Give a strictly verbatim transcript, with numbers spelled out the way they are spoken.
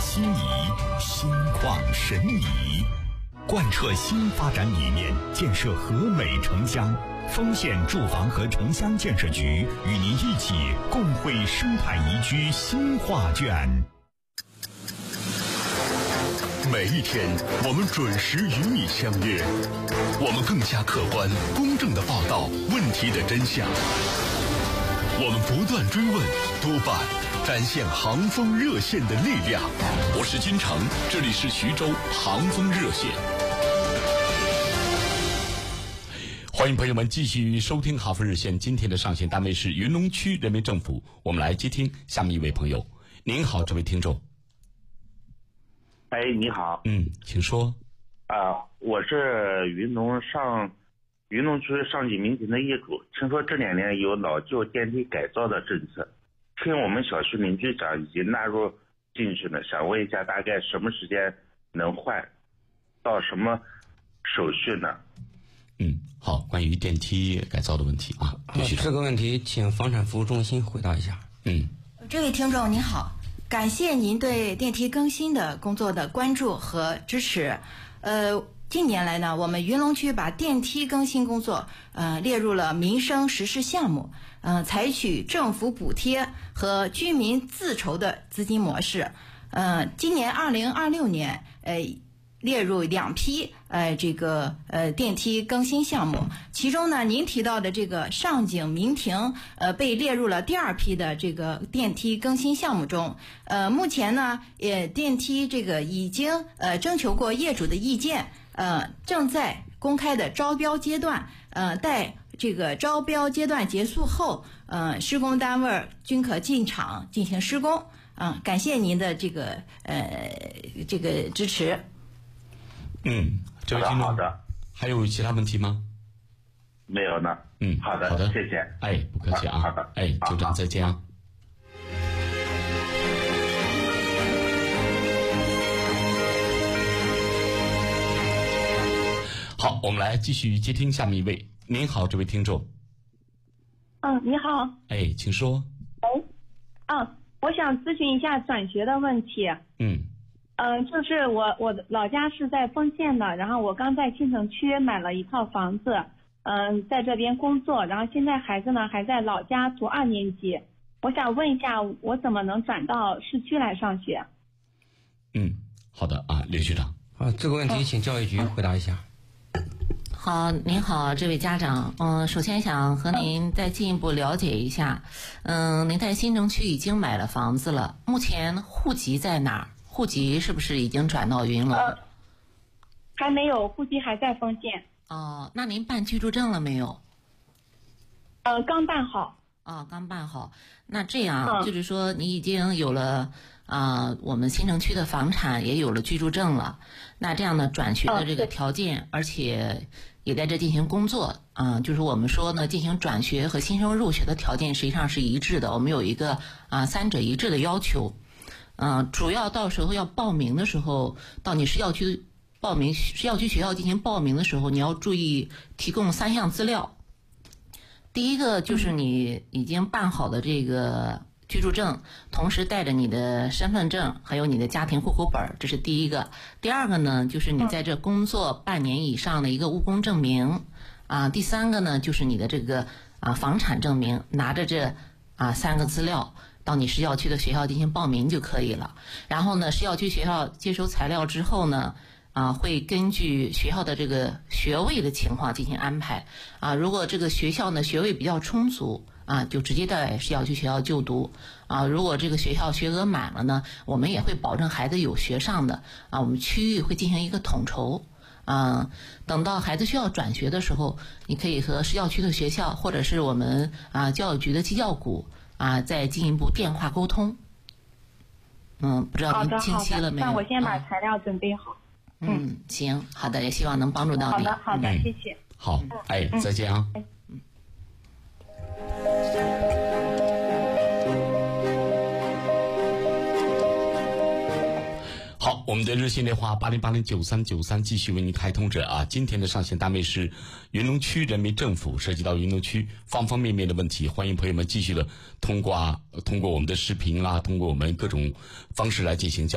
心仪，心旷神怡。贯彻新发展理念，建设和美城乡。丰县住房和城乡建设局与您一起共绘生态宜居新画卷。 每一天，我们准时与你相约，我们更加客观、公正地报道问题的真相。我们不断追问、督办，展现航风热线的力量。我是金城，这里是徐州航风热线。 欢迎朋友们继续收听航风热线，今天的上线单位是云龙区人民政府。我们来接听下面一位朋友。您好，这位听众。 哎，你好。 嗯，请说。 啊，我是云龙上云龙区上级民庭的业主，听说这两年有老旧电梯改造的政策，听我们小区邻居讲已经纳入进去了，想问一下大概什么时间能换，到什么手续呢？ 嗯，好，关于电梯改造的问题啊， 啊这个问题请房产服务中心回答一下。 嗯， 这位听众你好，感谢您对电梯更新的工作的关注和支持。呃，近年来呢，我们云龙区把电梯更新工作呃列入了民生实施项目，呃，采取政府补贴和居民自筹的资金模式。呃，今年二零二六年，呃。列入两批呃这个呃电梯更新项目，其中呢您提到的这个上井民庭呃被列入了第二批的这个电梯更新项目中。呃目前呢也电梯这个已经呃征求过业主的意见，呃正在公开的招标阶段，呃待这个招标阶段结束后，呃施工单位均可进场进行施工。啊、呃，感谢您的这个呃这个支持。 嗯，这位听众， 好的， 还有其他问题吗？ 没有呢。 嗯， 好的， 好的， 谢谢。 哎，不客气啊。 好的， 哎，就这样，再见啊。好，我们来继续接听下面一位。您好，这位听众。 嗯，你好。 哎，请说。 喂。嗯，我想咨询一下转学的问题。 嗯。 嗯、呃，就是我我的老家是在丰县的，然后我刚在新城区买了一套房子，嗯、呃，在这边工作，然后现在孩子呢还在老家读二年级，我想问一下，我怎么能转到市区来上学？ 嗯，好的啊，刘局长。 啊，这个问题请教育局回答一下。 好，您好，这位家长，嗯，首先想和您再进一步了解一下，嗯，您在新城区已经买了房子了，目前户籍在哪儿？户籍是不是已经转到云龙？ 呃，还没有，户籍还在丰县。 哦，那您办居住证了没有？ 呃，刚办好。 哦，刚办好。那这样、 嗯、 就是说，你已经有了啊、呃，我们新城区的房产也有了居住证了。那这样呢，转学的这个条件，嗯、而且也在这进行工作啊、呃，就是我们说呢，进行转学和新生入学的条件实际上是一致的。我们有一个啊、呃、三者一致的要求。嗯、呃，主要到时候要报名的时候，到你市校区报名市校区学校进行报名的时候，你要注意提供三项资料。第一个就是你已经办好的这个居住证，同时带着你的身份证，还有你的家庭户口本，这是第一个。第二个呢，就是你在这工作半年以上的一个务工证明啊。第三个呢，就是你的这个啊房产证明，拿着这啊三个资料到你市校区的学校进行报名就可以了。然后呢，市校区学校接收材料之后呢，啊，会根据学校的这个学位的情况进行安排啊。如果这个学校呢学位比较充足啊，就直接在市校区学校就读啊。如果这个学校学额满了呢，我们也会保证孩子有学上的啊。我们区域会进行一个统筹啊。等到孩子需要转学的时候，你可以和市校区的学校或者是我们啊教育局的机教股啊再进一步电话沟通。嗯，不知道您清晰了没有？ 那我先把材料准备好。 嗯，行，好的，也希望能帮助到你。 好的，好的， 嗯、 谢谢。 好，哎，再见啊。 嗯嗯。好，我们的热线电话八零八零九三九三继续为您开通着啊。今天的上线单位是云龙区人民政府，涉及到云龙区方方面面的问题，欢迎朋友们继续的通过、啊、通过我们的视频啦、啊，通过我们各种方式来进行交流。